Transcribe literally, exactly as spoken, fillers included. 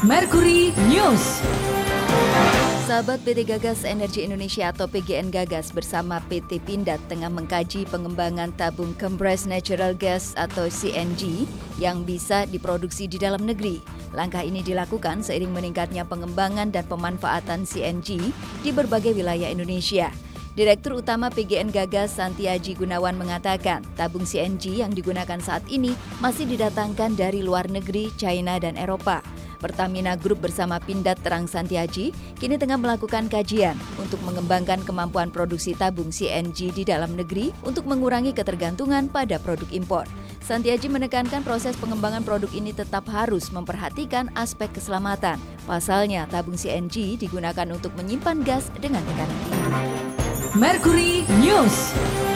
Mercury News. Sahabat P T Gagas Energi Indonesia atau P G N Gagas bersama P T Pindad tengah mengkaji pengembangan tabung Compressed Natural Gas atau C N G yang bisa diproduksi di dalam negeri. Langkah ini dilakukan seiring meningkatnya pengembangan dan pemanfaatan C N G di berbagai wilayah Indonesia. Direktur Utama P G N Gagas Santiaji Gunawan mengatakan tabung C N G yang digunakan saat ini masih didatangkan dari luar negeri, China dan Eropa. Pertamina Group bersama Pindad Terang Santiaji kini tengah melakukan kajian untuk mengembangkan kemampuan produksi tabung C N G di dalam negeri untuk mengurangi ketergantungan pada produk impor. Santiaji menekankan proses pengembangan produk ini tetap harus memperhatikan aspek keselamatan. Pasalnya, tabung C N G digunakan untuk menyimpan gas dengan tekanan tinggi. Mercury News.